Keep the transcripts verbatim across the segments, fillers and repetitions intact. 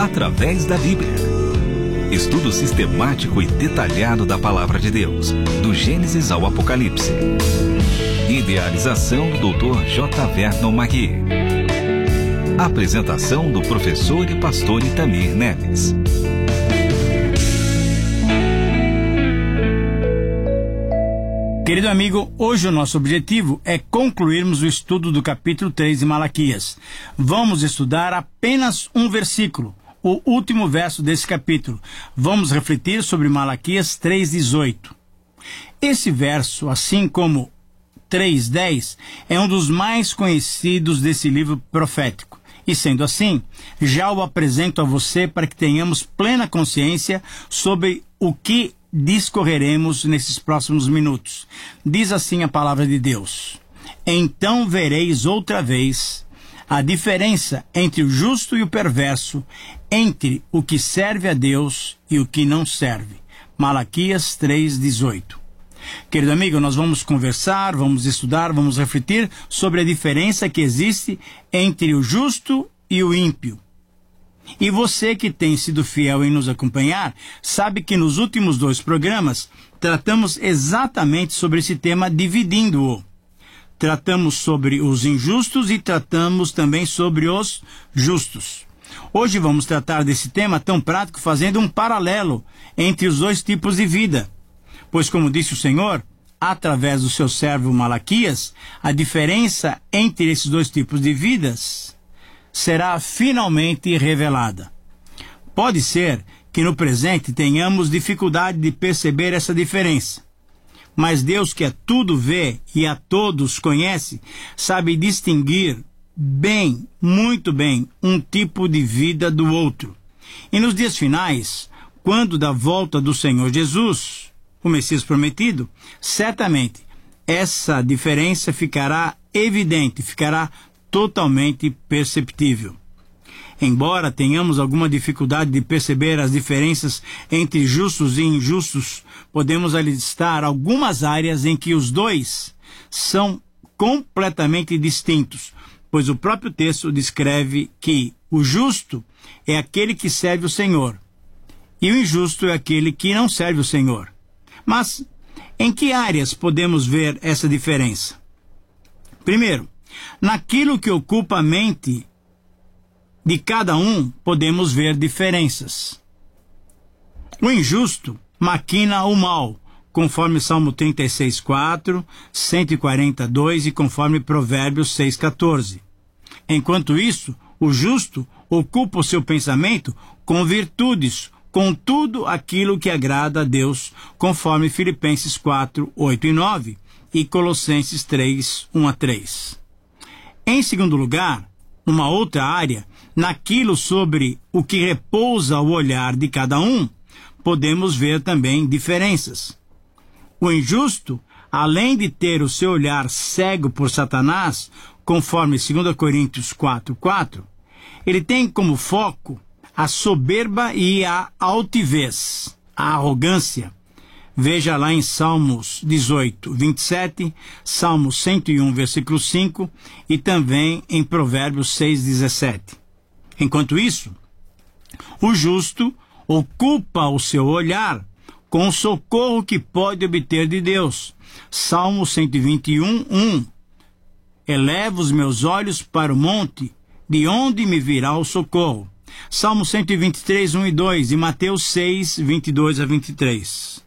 através da Bíblia. Estudo sistemático e detalhado da Palavra de Deus, do Gênesis ao Apocalipse. Idealização do doutor J. Vernon Magui. Apresentação do professor e pastor Itamir Neves. Querido amigo, hoje o nosso objetivo é concluirmos o estudo do capítulo três de Malaquias. Vamos estudar apenas um versículo, o último verso desse capítulo. Vamos refletir sobre Malaquias três, dezoito. Esse verso, assim como três, dez, é um dos mais conhecidos desse livro profético. E sendo assim, já o apresento a você para que tenhamos plena consciência sobre o que discorreremos nesses próximos minutos. Diz assim a palavra de Deus: então vereis outra vez a diferença entre o justo e o perverso, entre o que serve a Deus e o que não serve. Malaquias três, dezoito. Querido amigo, nós vamos conversar, vamos estudar, vamos refletir sobre a diferença que existe entre o justo e o ímpio. E você que tem sido fiel em nos acompanhar, sabe que nos últimos dois programas tratamos exatamente sobre esse tema, dividindo-o. Tratamos sobre os injustos e tratamos também sobre os justos. Hoje vamos tratar desse tema tão prático, fazendo um paralelo entre os dois tipos de vida. Pois, como disse o Senhor, através do seu servo Malaquias, a diferença entre esses dois tipos de vidas será finalmente revelada. Pode ser que no presente tenhamos dificuldade de perceber essa diferença, mas Deus, que a tudo vê e a todos conhece, sabe distinguir bem, muito bem, um tipo de vida do outro. E nos dias finais, quando da volta do Senhor Jesus, o Messias prometido, certamente essa diferença ficará evidente, ficará totalmente perceptível. Embora tenhamos alguma dificuldade de perceber as diferenças entre justos e injustos, podemos alistar algumas áreas em que os dois são completamente distintos, pois o próprio texto descreve que o justo é aquele que serve o Senhor e o injusto é aquele que não serve o Senhor. Mas em que áreas podemos ver essa diferença? Primeiro, naquilo que ocupa a mente de cada um, podemos ver diferenças. O injusto maquina o mal, conforme Salmo trinta e seis, quatro, cento e quarenta, dois e conforme Provérbios seis, quatorze. Enquanto isso, o justo ocupa o seu pensamento com virtudes, com tudo aquilo que agrada a Deus, conforme Filipenses quatro, oito e nove e Colossenses três, um a três. Em segundo lugar, numa outra área, naquilo sobre o que repousa o olhar de cada um, podemos ver também diferenças. O injusto, além de ter o seu olhar cego por Satanás, conforme dois Coríntios quatro, quatro, ele tem como foco a soberba e a altivez, a arrogância. Veja lá em Salmos dezoito, vinte e sete, Salmo cento e um, versículo cinco e também em Provérbios seis, dezessete. Enquanto isso, o justo ocupa o seu olhar com o socorro que pode obter de Deus. Salmo cento e vinte e um, um. Elevo os meus olhos para o monte, de onde me virá o socorro. Salmo cento e vinte e três, um e dois e Mateus seis, vinte e dois a vinte e três.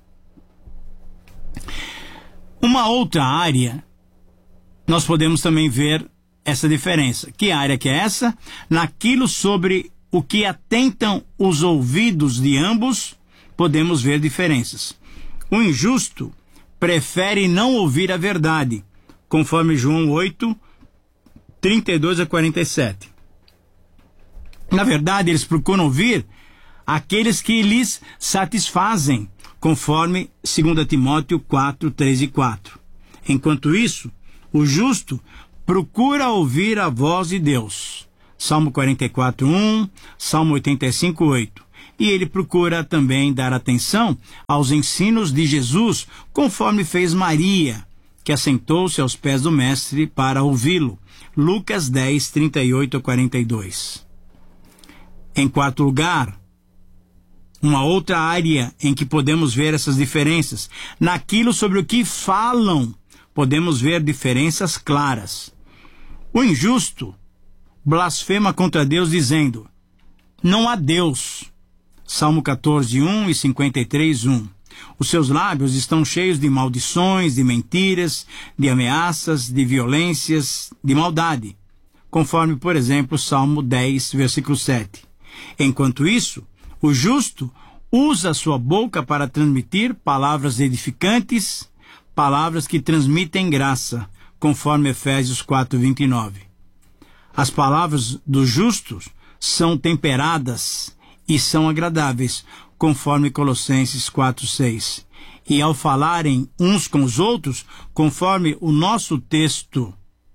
Uma outra área, nós podemos também ver essa diferença. Que área que é essa? Naquilo sobre o que atentam os ouvidos de ambos, podemos ver diferenças. O injusto prefere não ouvir a verdade, conforme João oito, trinta e dois a quarenta e sete. Na verdade, eles procuram ouvir aqueles que lhes satisfazem, conforme dois Timóteo quatro, três e quatro. Enquanto isso, o justo procura ouvir a voz de Deus. Salmo quarenta e quatro, um, Salmo oitenta e cinco, oito. E ele procura também dar atenção aos ensinos de Jesus, conforme fez Maria, que assentou-se aos pés do Mestre para ouvi-lo. Lucas dez, trinta e oito a quarenta e dois. Em quarto lugar, uma outra área em que podemos ver essas diferenças. Naquilo sobre o que falam, podemos ver diferenças claras. O injusto blasfema contra Deus dizendo: não há Deus. Salmo catorze, um e cinquenta e três, um. Os seus lábios estão cheios de maldições, de mentiras, de ameaças, de violências, de maldade. Conforme, por exemplo, Salmo dez, versículo sete. Enquanto isso, o justo usa a sua boca para transmitir palavras edificantes, palavras que transmitem graça, conforme Efésios quatro, vinte e nove. As palavras dos justos são temperadas e são agradáveis, conforme Colossenses quatro, seis. E ao falarem uns com os outros, conforme o nosso texto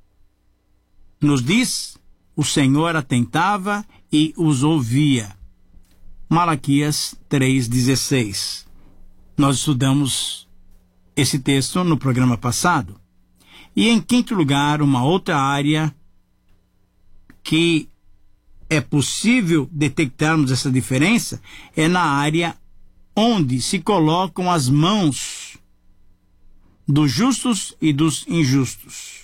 nos diz, o Senhor atentava e os ouvia. Malaquias três, dezesseis. Nós estudamos esse texto no programa passado. E em quinto lugar, uma outra área que é possível detectarmos essa diferença é na área onde se colocam as mãos dos justos e dos injustos.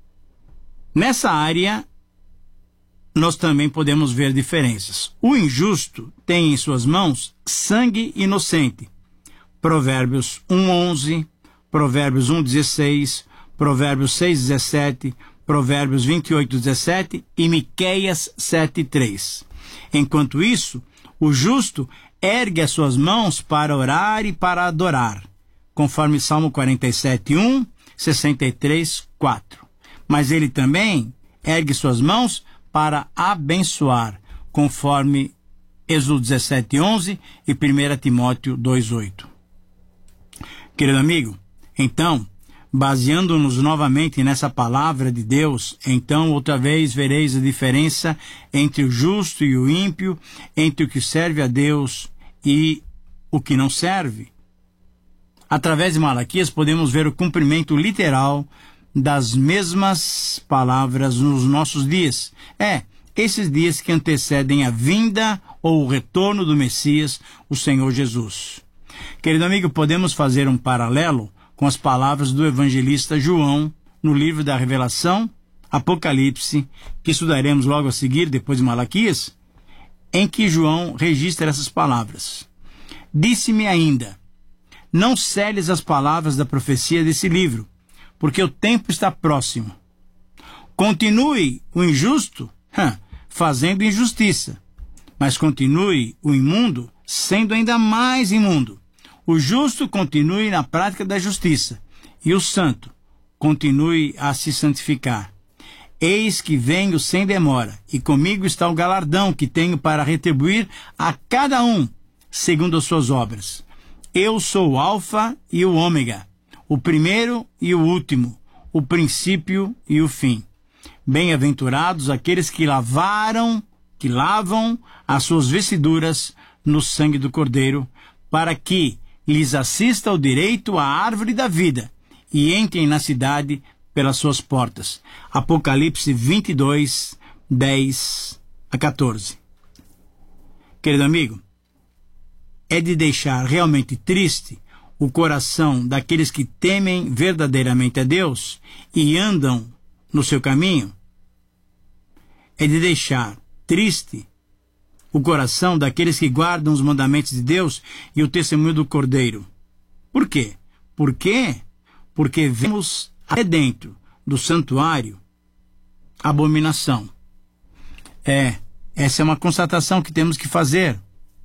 Nessa área, nós também podemos ver diferenças. O injusto tem em suas mãos sangue inocente. Provérbios um, onze, Provérbios um, dezesseis, Provérbios seis, dezessete, Provérbios vinte e oito, dezessete e Miqueias sete, três. Enquanto isso, o justo ergue as suas mãos para orar e para adorar, conforme Salmo quarenta e sete, um, sessenta e três, quatro. Mas ele também ergue suas mãos para abençoar, conforme Êxodo dezessete, onze e primeira Timóteo dois, oito. Querido amigo, então, baseando-nos novamente nessa palavra de Deus, então outra vez vereis a diferença entre o justo e o ímpio, entre o que serve a Deus e o que não serve. Através de Malaquias podemos ver o cumprimento literal das mesmas palavras nos nossos dias. É, esses dias que antecedem a vinda ou o retorno do Messias, o Senhor Jesus. Querido amigo, podemos fazer um paralelo com as palavras do evangelista João no livro da Revelação, Apocalipse, que estudaremos logo a seguir, depois de Malaquias, em que João registra essas palavras. Disse-me ainda: não seles as palavras da profecia desse livro, porque o tempo está próximo. Continue o injusto hum, fazendo injustiça, mas continue o imundo sendo ainda mais imundo. O justo continue na prática da justiça, e o santo continue a se santificar. Eis que venho sem demora, e comigo está o galardão que tenho para retribuir a cada um, segundo as suas obras. Eu sou o Alfa e o Ômega, o primeiro e o último, o princípio e o fim. Bem-aventurados aqueles que lavaram, que lavam as suas vestiduras no sangue do Cordeiro, para que lhes assista o direito à árvore da vida e entrem na cidade pelas suas portas. Apocalipse vinte e dois, dez a quatorze. Querido amigo, é de deixar realmente triste o coração daqueles que temem verdadeiramente a Deus e andam no seu caminho. É de deixar triste o coração daqueles que guardam os mandamentos de Deus e o testemunho do Cordeiro. Por quê? Por quê? Porque vemos até dentro do santuário abominação. É, essa é uma constatação que temos que fazer.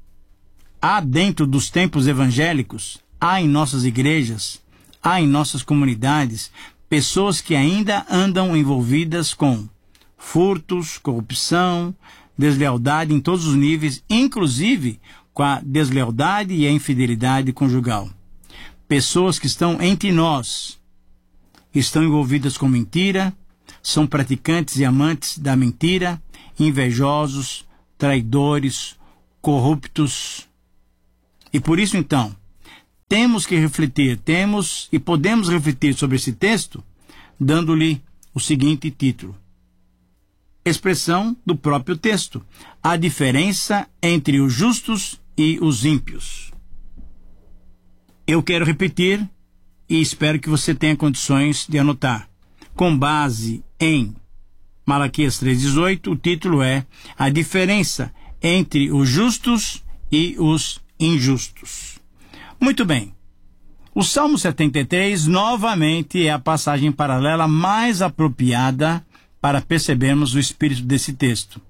Há dentro dos templos evangélicos, há em nossas igrejas, há em nossas comunidades, pessoas que ainda andam envolvidas com furtos, corrupção, deslealdade em todos os níveis, inclusive com a deslealdade e a infidelidade conjugal. Pessoas que estão entre nós, estão envolvidas com mentira, são praticantes e amantes da mentira, invejosos, traidores, corruptos. E por isso, então, temos que refletir, temos e podemos refletir sobre esse texto, dando-lhe o seguinte título: expressão do próprio texto, a diferença entre os justos e os ímpios. Eu quero repetir e espero que você tenha condições de anotar. Com base em Malaquias três, dezoito, o título é A Diferença entre os Justos e os Injustos. Muito bem. O Salmo setenta e três, novamente, é a passagem paralela mais apropriada para percebermos o espírito desse texto.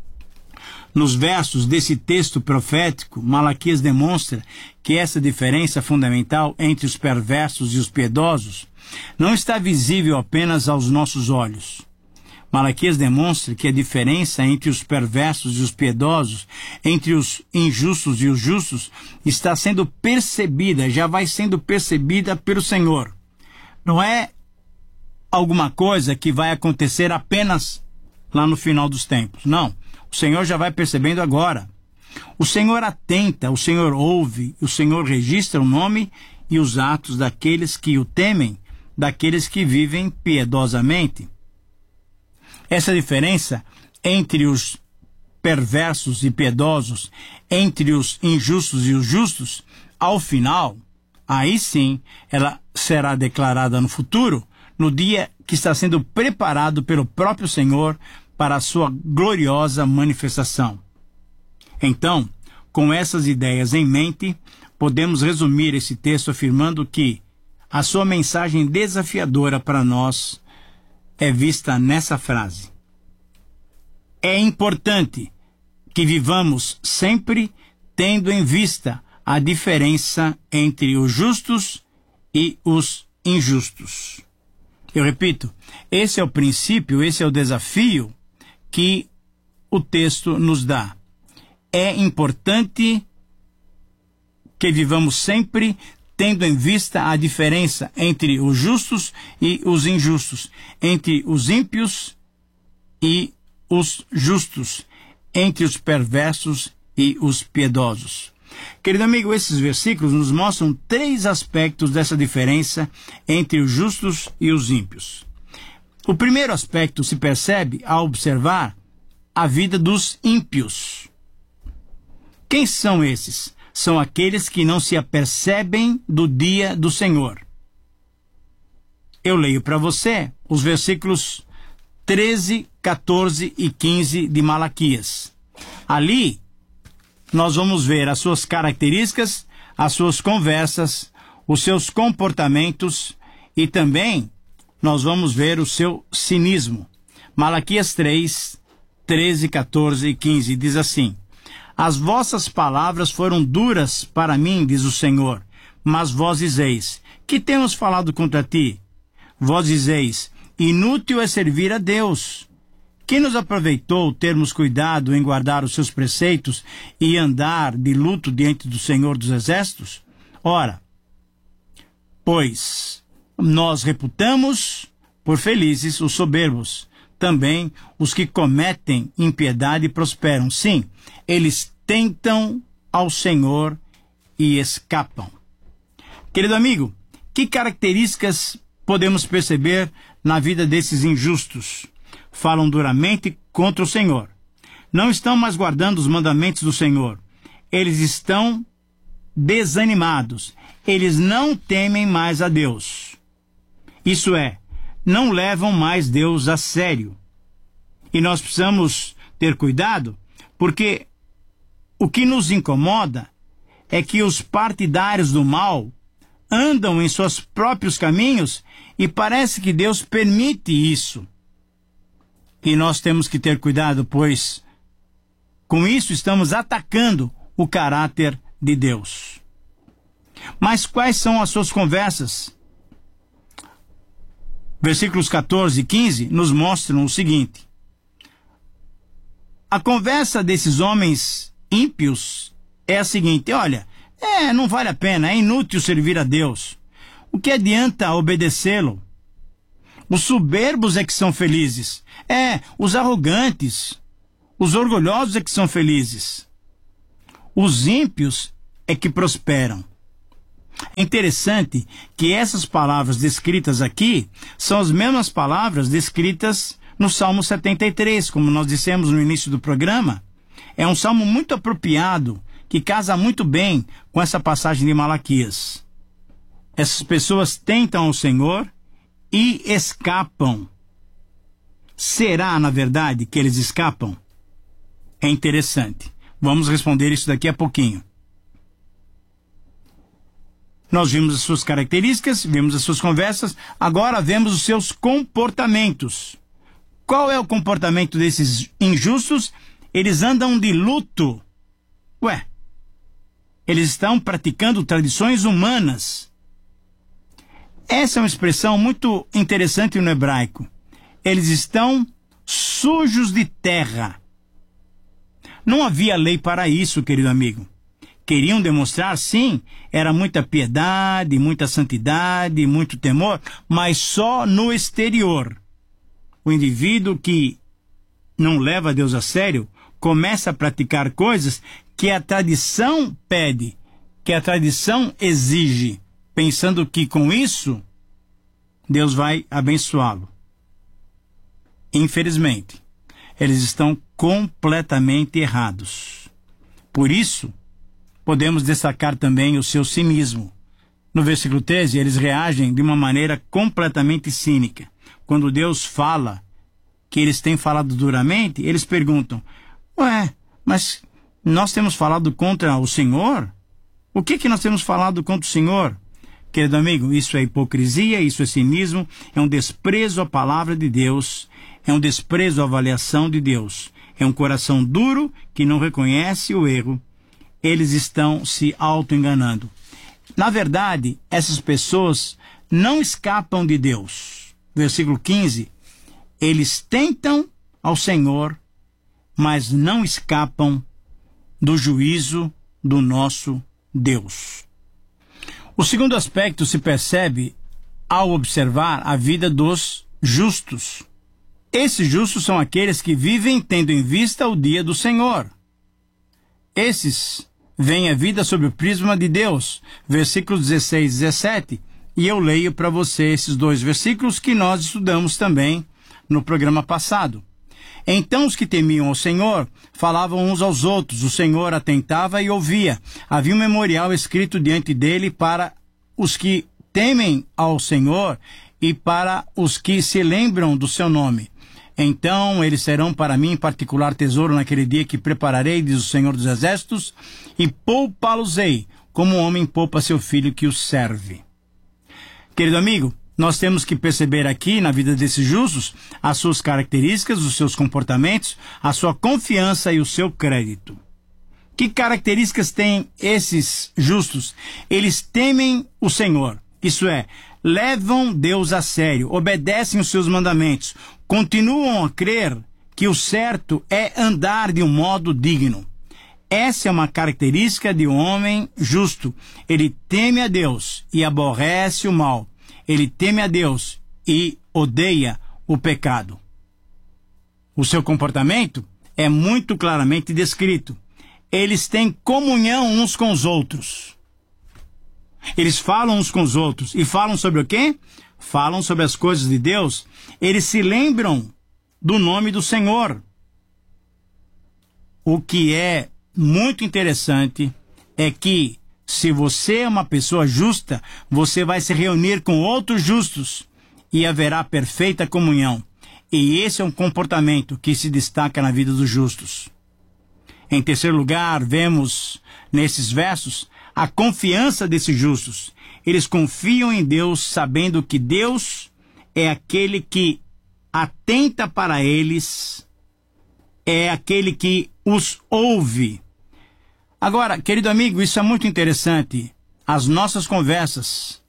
Nos versos desse texto profético, Malaquias demonstra que essa diferença fundamental entre os perversos e os piedosos não está visível apenas aos nossos olhos. Malaquias demonstra que a diferença entre os perversos e os piedosos, entre os injustos e os justos, está sendo percebida, já vai sendo percebida pelo Senhor. Não é alguma coisa que vai acontecer apenas lá no final dos tempos. Não. O Senhor já vai percebendo agora. O Senhor atenta, o Senhor ouve, o Senhor registra o nome e os atos daqueles que o temem, daqueles que vivem piedosamente. Essa diferença entre os perversos e piedosos, entre os injustos e os justos, ao final, aí sim, ela será declarada no futuro, no dia que está sendo preparado pelo próprio Senhor para a sua gloriosa manifestação. Então, com essas ideias em mente, podemos resumir esse texto afirmando que a sua mensagem desafiadora para nós é vista nessa frase. É importante que vivamos sempre tendo em vista a diferença entre os justos e os injustos. Eu repito, esse é o princípio, esse é o desafio que o texto nos dá. É importante que vivamos sempre tendo em vista a diferença entre os justos e os injustos, entre os ímpios e os justos, entre os perversos e os piedosos. Querido amigo, esses versículos nos mostram três aspectos dessa diferença entre os justos e os ímpios. O primeiro aspecto se percebe ao observar a vida dos ímpios. Quem são esses? São aqueles que não se apercebem do dia do Senhor. Eu leio para você os versículos treze, quatorze e quinze de Malaquias. Ali, nós vamos ver as suas características, as suas conversas, os seus comportamentos e também nós vamos ver o seu cinismo. Malaquias três, treze, quatorze e quinze diz assim: As vossas palavras foram duras para mim, diz o Senhor, mas vós dizeis: que temos falado contra ti? Vós dizeis: inútil é servir a Deus. Que nos aproveitou termos cuidado em guardar os seus preceitos e andar de luto diante do Senhor dos Exércitos? Ora, pois nós reputamos por felizes os soberbos, também os que cometem impiedade prosperam. Sim, eles tentam ao Senhor e escapam. Querido amigo, que características podemos perceber na vida desses injustos? Falam duramente contra o Senhor. Não estão mais guardando os mandamentos do Senhor. Eles estão desanimados. Eles não temem mais a Deus. Isso é, não levam mais Deus a sério. E nós precisamos ter cuidado, porque o que nos incomoda é que os partidários do mal andam em seus próprios caminhos e parece que Deus permite isso. E nós temos que ter cuidado, pois com isso estamos atacando o caráter de Deus. Mas quais são as suas conversas? Versículos quatorze e quinze nos mostram o seguinte: a conversa desses homens ímpios é a seguinte: olha, é, não vale a pena, é inútil servir a Deus. O que adianta obedecê-lo? Os soberbos é que são felizes. É, os arrogantes, os orgulhosos é que são felizes. Os ímpios é que prosperam. É interessante que essas palavras descritas aqui são as mesmas palavras descritas no Salmo setenta e três, como nós dissemos no início do programa. É um salmo muito apropriado, que casa muito bem com essa passagem de Malaquias. Essas pessoas tentam ao Senhor e escapam. Será, na verdade, que eles escapam? É interessante. Vamos responder isso daqui a pouquinho. Nós vimos as suas características, vimos as suas conversas, agora vemos os seus comportamentos. Qual é o comportamento desses injustos? Eles andam de luto. Ué, eles estão praticando tradições humanas. Essa é uma expressão muito interessante no hebraico. Eles estão sujos de terra. Não havia lei para isso, querido amigo. Queriam demonstrar, sim, era muita piedade, muita santidade, muito temor, mas só no exterior. O indivíduo que não leva Deus a sério começa a praticar coisas que a tradição pede, que a tradição exige, pensando que com isso Deus vai abençoá-lo. Infelizmente, eles estão completamente errados. Por isso, podemos destacar também o seu cinismo. No versículo treze, eles reagem de uma maneira completamente cínica. Quando Deus fala que eles têm falado duramente, eles perguntam: ué, mas nós temos falado contra o Senhor? O que que nós temos falado contra o Senhor? Querido amigo, isso é hipocrisia, isso é cinismo, é um desprezo à palavra de Deus, é um desprezo à avaliação de Deus, é um coração duro que não reconhece o erro. Eles estão se auto-enganando. Na verdade, essas pessoas não escapam de Deus. Versículo quinze, eles tentam ao Senhor, mas não escapam do juízo do nosso Deus. O segundo aspecto se percebe ao observar a vida dos justos. Esses justos são aqueles que vivem tendo em vista o dia do Senhor. Esses veem a vida sob o prisma de Deus. Versículos dezesseis e dezessete. E eu leio para você esses dois versículos que nós estudamos também no programa passado. Então os que temiam ao Senhor falavam uns aos outros, o Senhor atentava e ouvia. Havia um memorial escrito diante dele para os que temem ao Senhor e para os que se lembram do seu nome. Então eles serão para mim particular tesouro naquele dia que prepararei, diz o Senhor dos Exércitos, e poupá-los-ei, como um homem poupa seu filho que o serve. Querido amigo, nós temos que perceber aqui, na vida desses justos, as suas características, os seus comportamentos, a sua confiança e o seu crédito. Que características têm esses justos? Eles temem o Senhor, isso é, levam Deus a sério, obedecem os seus mandamentos, continuam a crer que o certo é andar de um modo digno. Essa é uma característica de um homem justo. Ele teme a Deus e aborrece o mal. Ele teme a Deus e odeia o pecado. O seu comportamento é muito claramente descrito. Eles têm comunhão uns com os outros. Eles falam uns com os outros. E falam sobre o quê? Falam sobre as coisas de Deus. Eles se lembram do nome do Senhor. O que é muito interessante é que, se você é uma pessoa justa, você vai se reunir com outros justos e haverá perfeita comunhão. E esse é um comportamento que se destaca na vida dos justos. Em terceiro lugar, vemos nesses versos a confiança desses justos. Eles confiam em Deus, sabendo que Deus é aquele que atenta para eles, é aquele que os ouve. Agora, querido amigo, isso é muito interessante. As nossas conversas,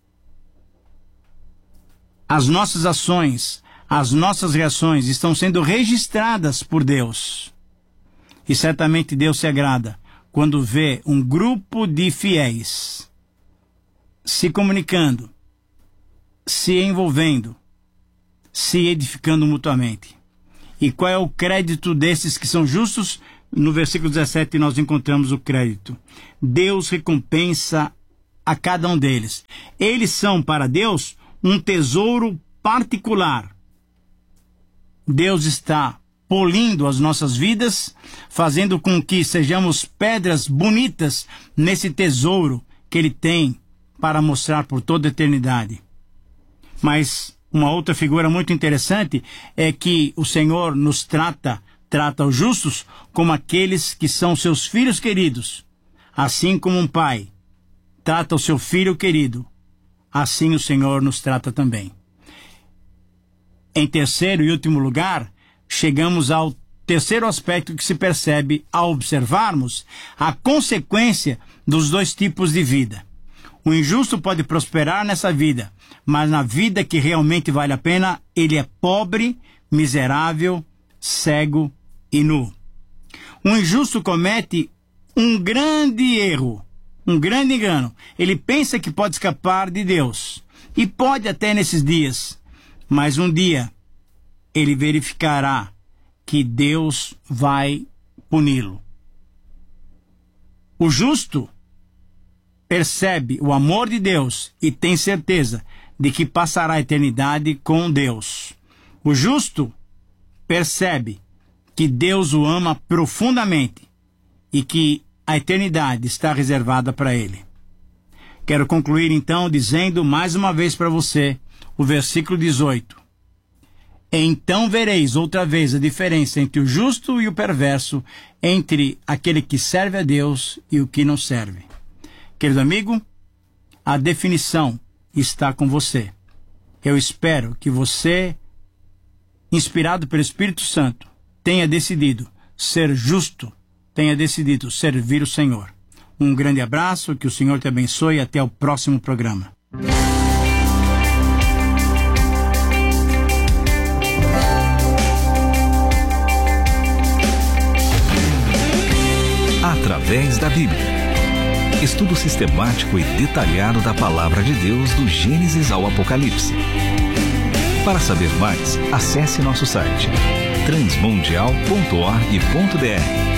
as nossas ações, as nossas reações estão sendo registradas por Deus. E certamente Deus se agrada quando vê um grupo de fiéis se comunicando, se envolvendo, se edificando mutuamente. E qual é o crédito desses que são justos? No versículo dezessete nós encontramos o crédito. Deus recompensa a cada um deles. Eles são para Deus um tesouro particular. Deus está polindo as nossas vidas, fazendo com que sejamos pedras bonitas nesse tesouro que Ele tem para mostrar por toda a eternidade. Mas uma outra figura muito interessante é que o Senhor nos trata, trata os justos como aqueles que são seus filhos queridos. Assim como um pai trata o seu filho querido, assim o Senhor nos trata também. Em terceiro e último lugar, chegamos ao terceiro aspecto que se percebe ao observarmos a consequência dos dois tipos de vida. O injusto pode prosperar nessa vida, mas na vida que realmente vale a pena, ele é pobre, miserável, cego e nu. O injusto comete um grande erro, um grande engano. Ele pensa que pode escapar de Deus, e pode até nesses dias, mas um dia ele verificará que Deus vai puni-lo. O justo percebe o amor de Deus e tem certeza de que passará a eternidade com Deus. O justo percebe que Deus o ama profundamente e que a eternidade está reservada para ele. Quero concluir então dizendo mais uma vez para você o versículo dezoito. Então vereis outra vez a diferença entre o justo e o perverso, entre aquele que serve a Deus e o que não serve. Querido amigo, a definição está com você. Eu espero que você, inspirado pelo Espírito Santo, tenha decidido ser justo, tenha decidido servir o Senhor. Um grande abraço, que o Senhor te abençoe e até o próximo programa. Através da Bíblia. Estudo sistemático e detalhado da Palavra de Deus do Gênesis ao Apocalipse. Para saber mais, acesse nosso site transmundial ponto org ponto br.